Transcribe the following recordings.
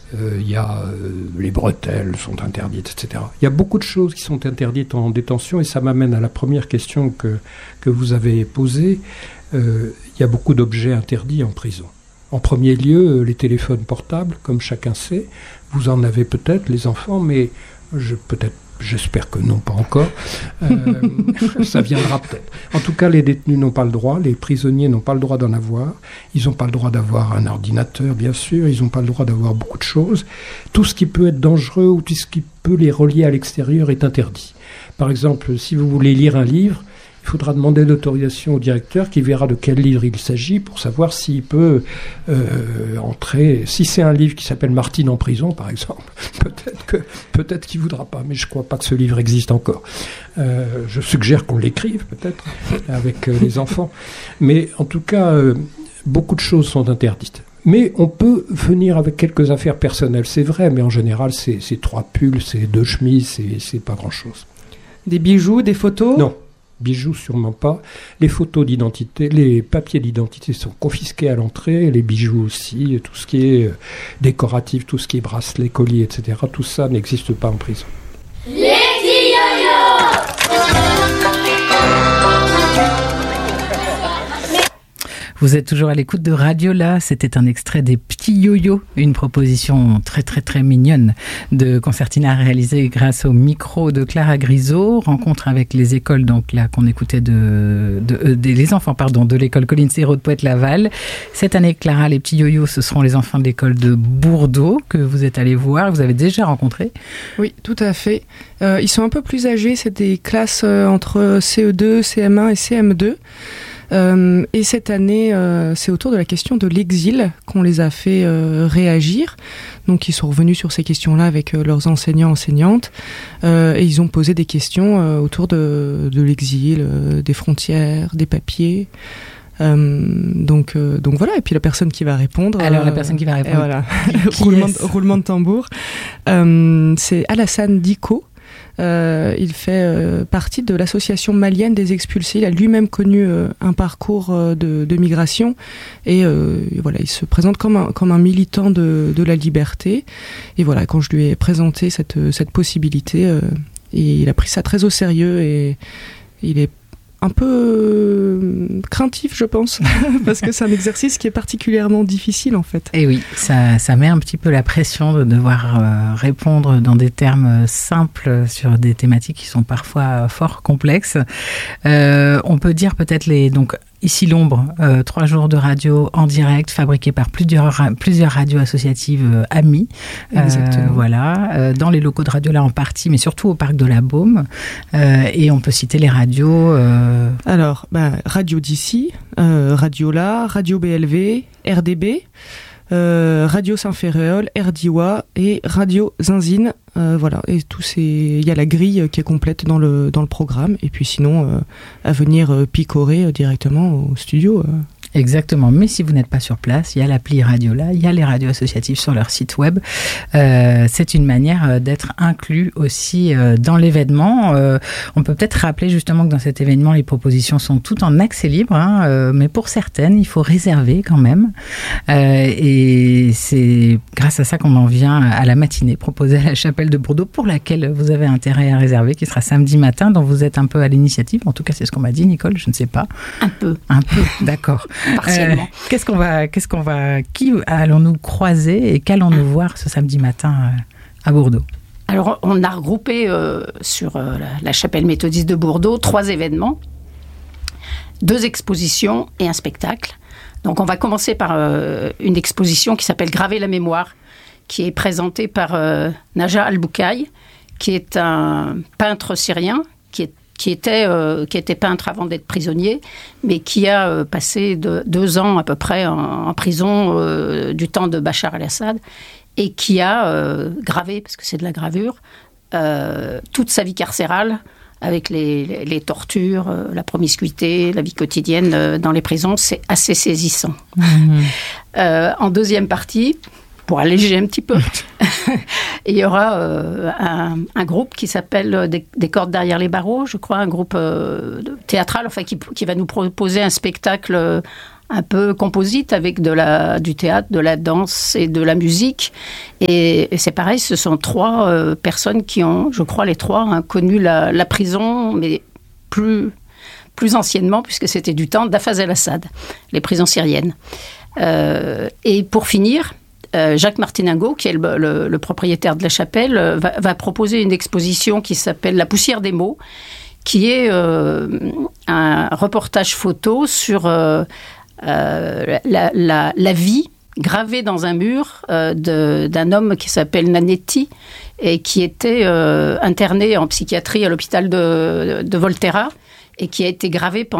Il y a les bretelles sont interdites, etc. Il y a beaucoup de choses qui sont interdites en détention, et ça m'amène à la première question que vous avez posée. Il y a beaucoup d'objets interdits en prison. En premier lieu, les téléphones portables, comme chacun sait. Vous en avez peut-être, les enfants, mais j'espère que non, pas encore. Ça viendra peut-être. En tout cas, les détenus n'ont pas le droit, les prisonniers n'ont pas le droit d'en avoir. Ils n'ont pas le droit d'avoir un ordinateur, bien sûr. Ils n'ont pas le droit d'avoir beaucoup de choses. Tout ce qui peut être dangereux ou tout ce qui peut les relier à l'extérieur est interdit. Par exemple, si vous voulez lire un livre, il faudra demander l'autorisation au directeur qui verra de quel livre il s'agit pour savoir s'il peut entrer. Si c'est un livre qui s'appelle Martine en prison, par exemple, peut-être qu'il ne voudra pas, mais je ne crois pas que ce livre existe encore. Je suggère qu'on l'écrive, peut-être, avec les enfants. Mais en tout cas, beaucoup de choses sont interdites. Mais on peut venir avec quelques affaires personnelles, c'est vrai, mais en général, c'est 3 pulls, c'est 2 chemises, c'est pas grand-chose. Des bijoux, des photos ? Non. Bijoux, sûrement pas. Les photos d'identité, les papiers d'identité sont confisqués à l'entrée, les bijoux aussi, tout ce qui est décoratif, tout ce qui est bracelets, colliers, etc. Tout ça n'existe pas en prison. Les petits yo-yo! Vous êtes toujours à l'écoute de Radiola. C'était un extrait des Petits Yo-Yo, une proposition très très très mignonne de concertina réalisée grâce au micro de Clara Grisot. Rencontre avec les écoles, donc là qu'on écoutait les enfants de l'école Colline Serrault de Poète-Laval. Cette année, Clara, les Petits Yo-Yo, ce seront les enfants de l'école de Bourdeau que vous êtes allés voir, vous avez déjà rencontré. Oui, tout à fait. Ils sont un peu plus âgés, c'est des classes entre CE2, CM1 et CM2. Et cette année, c'est autour de la question de l'exil qu'on les a fait réagir. Donc ils sont revenus sur ces questions-là avec leurs enseignants-enseignantes et ils ont posé des questions autour de l'exil, des frontières, des papiers. Donc voilà, et puis la personne qui va répondre. Alors la personne qui va répondre. Voilà. roulement de tambour. C'est Alassane Diko. Il fait partie de l'association malienne des expulsés. Il a lui-même connu un parcours de migration et voilà, il se présente comme un militant de la liberté. Et voilà, quand je lui ai présenté cette possibilité, il a pris ça très au sérieux et il est un peu craintif, je pense, parce que c'est un exercice qui est particulièrement difficile, en fait. Et oui, ça met un petit peu la pression de devoir répondre dans des termes simples sur des thématiques qui sont parfois fort complexes. On peut dire peut-être donc Ici l'ombre, 3 jours de radio en direct, fabriqués par plusieurs radios associatives amies. Exactement. Voilà, dans les locaux de Radiola en partie, mais surtout au parc de la Baume. Et on peut citer les radios. Alors, Radio d'ici, Radiola, Radio BLV, RDB, Radio Saint-Ferréol, RDIWA et Radio Zinzine. Voilà, et il y a la grille qui est complète dans le programme, et puis sinon à venir picorer directement au studio. Exactement, mais si vous n'êtes pas sur place, il y a l'appli Radiola, il y a les radios associatives sur leur site web. C'est une manière d'être inclus aussi dans l'événement. On peut peut-être rappeler justement que dans cet événement, les propositions sont toutes en accès libre, mais pour certaines, il faut réserver quand même. Et c'est grâce à ça qu'on en vient à la matinée proposée à la chapelle de Bourdeau, pour laquelle vous avez intérêt à réserver, qui sera samedi matin, dont vous êtes un peu à l'initiative. En tout cas, c'est ce qu'on m'a dit, Nicole, je ne sais pas. Un peu, d'accord. Partiellement. Qui allons-nous croiser et qu'allons-nous voir ce samedi matin à Bourdeau? Alors, on a regroupé sur la chapelle méthodiste de Bourdeau 3 événements, 2 expositions et un spectacle. Donc, on va commencer par une exposition qui s'appelle Graver la mémoire, qui est présentée par Naja Al-Boukaï, qui est un peintre syrien qui était peintre avant d'être prisonnier, mais qui a passé 2 ans à peu près en prison du temps de Bachar el-Assad, et qui a gravé, parce que c'est de la gravure, toute sa vie carcérale, avec les tortures, la promiscuité, la vie quotidienne dans les prisons. C'est assez saisissant. En deuxième partie, pour alléger un petit peu, il y aura un groupe qui s'appelle Des cordes derrière les barreaux, je crois, un groupe théâtral, enfin qui va nous proposer un spectacle un peu composite avec du théâtre, de la danse et de la musique. Et c'est pareil, ce sont 3 personnes qui ont, je crois, les 3 connu la prison, mais plus anciennement, puisque c'était du temps d'Hafez el-Assad, les prisons syriennes. Et pour finir, Jacques Martinengo, qui est le propriétaire de la chapelle, va proposer une exposition qui s'appelle La poussière des mots, qui est un reportage photo sur la vie gravée dans un mur d'un homme qui s'appelle Nanetti et qui était interné en psychiatrie à l'hôpital de Volterra et qui a été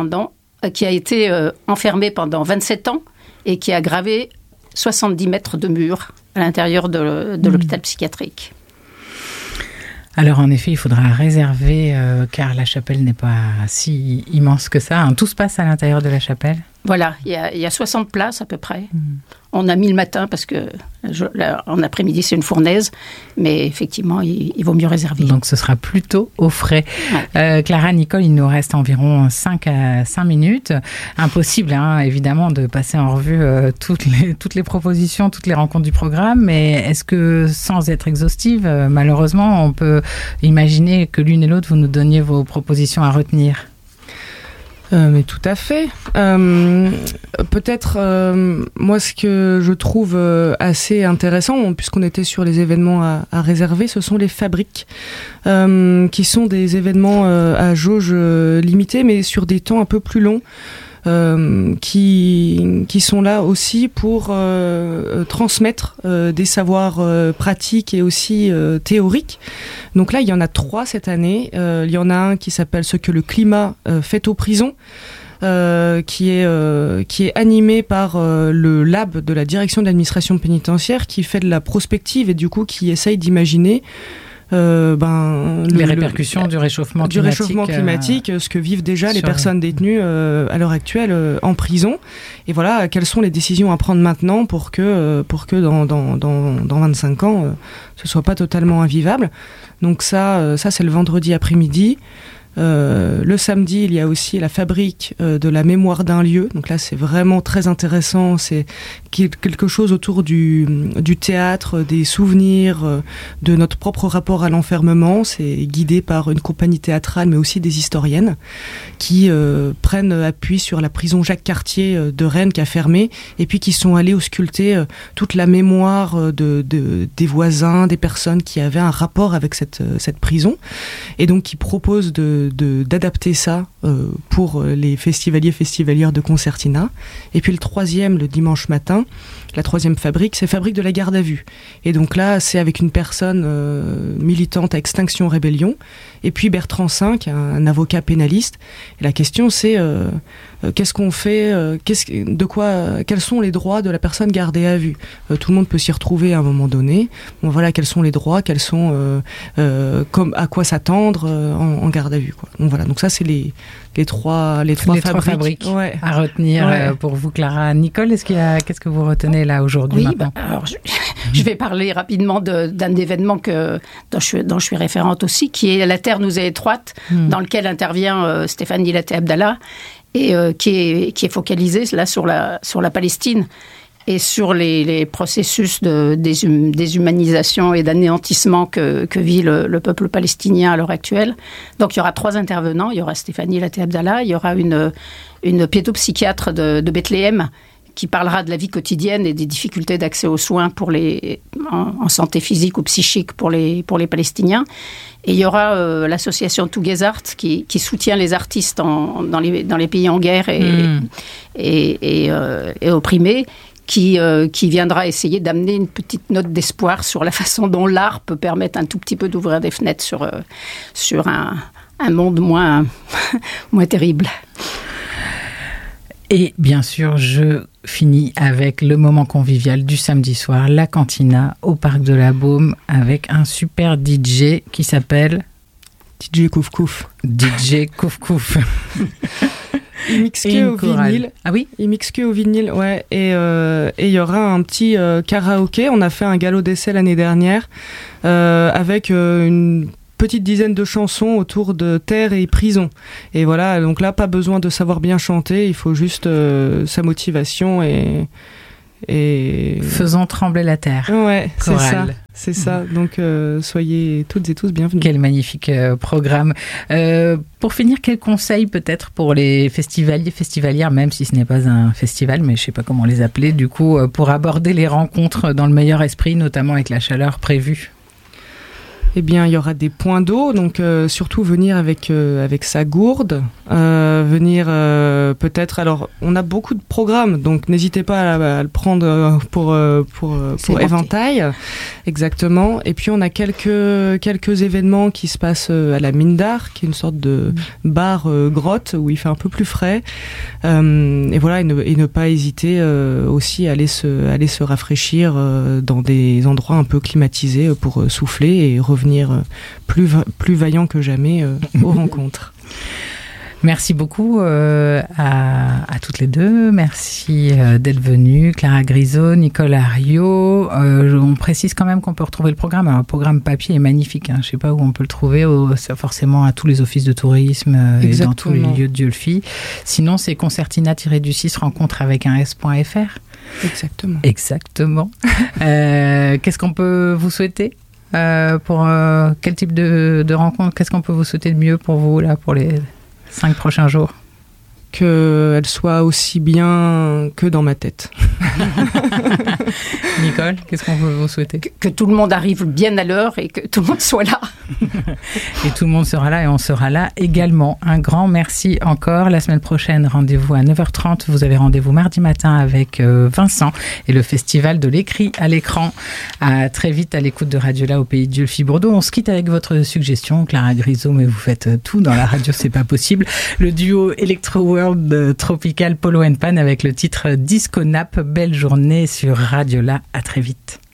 enfermé pendant 27 ans et qui a gravé 70 mètres de mur à l'intérieur de l'hôpital psychiatrique. Alors en effet, il faudra réserver car la chapelle n'est pas si immense que ça. Tout se passe à l'intérieur de la chapelle ? Voilà, il y a 60 places à peu près. On a mis le matin parce que en après-midi c'est une fournaise, mais effectivement il vaut mieux réserver. Donc ce sera plutôt au frais. Ouais. Clara, Nicole, il nous reste environ 5 minutes. Impossible évidemment de passer en revue toutes les propositions, toutes les rencontres du programme, mais est-ce que sans être exhaustive, malheureusement on peut imaginer que l'une et l'autre vous nous donniez vos propositions à retenir ? Mais tout à fait. Peut-être, moi, ce que je trouve assez intéressant, puisqu'on était sur les événements à réserver, ce sont les fabriques, qui sont des événements à jauge limitée, mais sur des temps un peu plus longs. Qui sont là aussi pour transmettre des savoirs pratiques et aussi théoriques. Donc là, il y en a 3 cette année. Il y en a un qui s'appelle « Ce que le climat fait aux prisons », qui est animé par le lab de la direction de l'administration pénitentiaire, qui fait de la prospective et du coup qui essaye d'imaginer les répercussions du réchauffement climatique, ce que vivent déjà les personnes détenues à l'heure actuelle en prison. Et voilà, quelles sont les décisions à prendre maintenant pour que dans 25 ans, ce soit pas totalement invivable. Donc ça c'est le vendredi après-midi. Le samedi, il y a aussi la fabrique de la mémoire d'un lieu. Donc là, c'est vraiment très intéressant. C'est quelque chose autour du théâtre, des souvenirs, de notre propre rapport à l'enfermement. C'est guidé par une compagnie théâtrale, mais aussi des historiennes qui prennent appui sur la prison Jacques-Cartier de Rennes qui a fermé, et puis qui sont allés ausculter toute la mémoire des voisins, des personnes qui avaient un rapport avec cette prison, et donc qui proposent d'adapter ça pour les festivalières de Concertina. Et puis le dimanche matin, la 3e fabrique, c'est Fabrique de la garde à vue. Et donc là, c'est avec une personne militante à Extinction Rébellion, et puis Bertrand V, un avocat pénaliste. Et la question, c'est qu'est-ce qu'on fait, quels sont les droits de la personne gardée à vue. Tout le monde peut s'y retrouver à un moment donné. Bon, voilà, quels sont les droits, à quoi s'attendre en garde à vue, quoi. Donc voilà, donc ça c'est les trois fabriques à retenir pour vous, Clara. Nicole, qu'est-ce que vous retenez là aujourd'hui? Alors je vais parler rapidement d'un événement dont je suis référente aussi, qui est La Terre nous est étroite, dans lequel intervient Stéphanie Laté-Abdallah, et qui est focalisé là sur la Palestine et sur les processus de déshumanisation et d'anéantissement que vit le peuple palestinien à l'heure actuelle. Donc il y aura 3 intervenants. Il y aura Stéphanie Laté-Abdallah, il y aura une pédopsychiatre de Bethléem qui parlera de la vie quotidienne et des difficultés d'accès aux soins en santé physique ou psychique pour les Palestiniens. Et il y aura l'association Tougezart qui soutient les artistes dans les pays en guerre et opprimés, qui viendra essayer d'amener une petite note d'espoir sur la façon dont l'art peut permettre un tout petit peu d'ouvrir des fenêtres sur un monde moins terrible. Et bien sûr, je finis avec le moment convivial du samedi soir, la cantina au Parc de la Baume, avec un super DJ qui s'appelle... DJ Kouf Kouf. DJ Kouf Kouf. Il mixe que au vinyle. Ah oui? Il mixe que au vinyle, ouais. Et il y aura un petit karaoké. On a fait un galop d'essai l'année dernière avec une petite dizaine de chansons autour de terre et prison. Et voilà, donc là, pas besoin de savoir bien chanter, il faut juste sa motivation et faisons trembler la terre. Ouais, c'est ça. Donc soyez toutes et tous bienvenus. Quel magnifique programme. Pour finir, quel conseil peut-être pour les festivaliers, festivalières, même si ce n'est pas un festival, mais je ne sais pas comment les appeler, du coup, pour aborder les rencontres dans le meilleur esprit, notamment avec la chaleur prévue? Eh bien, il y aura des points d'eau, donc surtout venir avec sa gourde, venir peut-être. Alors, on a beaucoup de programmes, donc n'hésitez pas à le prendre pour éventail, exactement. Et puis on a quelques événements qui se passent à la Mine d'Art, qui est une sorte de bar grotte où il fait un peu plus frais. Et voilà, et ne pas hésiter aussi à aller se rafraîchir dans des endroits un peu climatisés pour souffler et revenir plus vaillant que jamais aux rencontres. Merci beaucoup à toutes les deux. Merci d'être venues. Clara Grisot, Nicole Ariot. On précise quand même qu'on peut retrouver le programme. Alors, le programme papier est magnifique. Je ne sais pas où on peut le trouver. C'est forcément à tous les offices de tourisme et dans tous les lieux de Diolfi. Sinon, c'est concertina-du-6 rencontre avec un s.fr. Exactement. Qu'est-ce qu'on peut vous souhaiter pour quel type de rencontre? Qu'est-ce qu'on peut vous souhaiter de mieux pour vous là, pour les 5 prochains jours? Qu'elle soit aussi bien que dans ma tête. Nicole, qu'est-ce qu'on peut vous souhaiter? Que tout le monde arrive bien à l'heure et que tout le monde soit là. Et tout le monde sera là et on sera là également. Un grand merci encore. La semaine prochaine, rendez-vous à 9h30. Vous avez rendez-vous mardi matin avec Vincent et le festival de l'écrit à l'écran. À très vite à l'écoute de Radiola au pays de Diolfi Bourdeaux. On se quitte avec votre suggestion, Clara Grisot, mais vous faites tout dans la radio, c'est pas possible. Le duo Electro World Tropical Polo & Pan avec le titre Disco Nap. Belle journée sur Radiola. À très vite.